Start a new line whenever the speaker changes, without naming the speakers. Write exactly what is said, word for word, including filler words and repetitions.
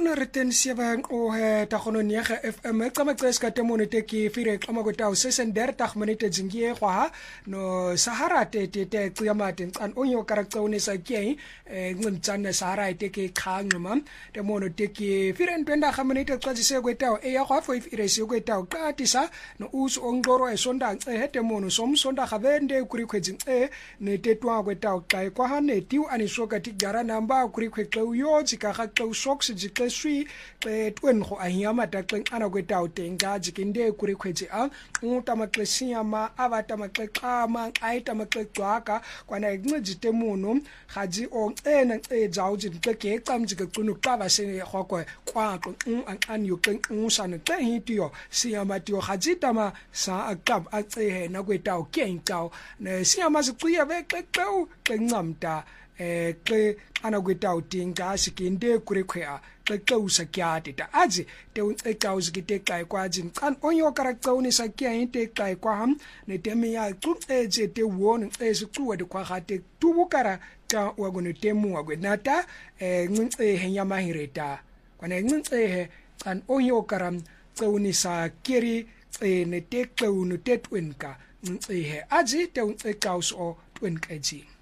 una reten sewe o he tagono nege F M kama tseska temono teki fire kama gota sesendertig minute zingie kwa no Sahara te te te kuyamate an onyo karakter sa kien ngimtsana Sahara teki khangma temono teki fire ntwenda ga minute tsa se gweta e ya kwa fo fire se gweta qatisa no usu ongoro e sonda e temono som sonda ga vende kuri kwetsi e ne tetwa gweta ka kwa ha ne tiu ani soka ti gara namba kuri kwetlo yo tsika ga tlo socks jike swi ke twen go a hiama ta tlen ana kweta o tenga jikinde kuri kwetsi a uta maklesia ma abata maklekama aita maklekwaka kwana incijite muno gaji o ena e jawu jike ke qamjike qunu qaba se gokwe kwa an an yo ken usana te hitio siama tio gaji tama sa akab a tse na kweta o kenkao ne siama ziqiya ve qeqeu kencamta eh ke ana kweta o tinga sikinde kuri khwea qeqeu sa kyate ta aji te unqeqau zikite kai kwa jin kan onyo karakter ni sa kya inte kai kwa ham ne temi ya tsuxe je te won e se tsuwa de kwa gate tubukara ka wa gone temu wa gwenata eh nqe henya mahireta kwana nqe he kan onyo karam tsauni sa kiri e ne te qeu no te twenka nqe he aji te unqeqau so twenka ji